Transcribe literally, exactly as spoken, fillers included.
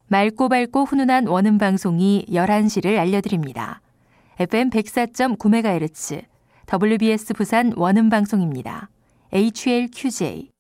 맑고 밝고 훈훈한 원음 방송이 열한 시를 알려드립니다. 에프엠 백사 점 구 메가헤르츠 더블유비에스 부산 원음 방송입니다. 에이치엘큐제이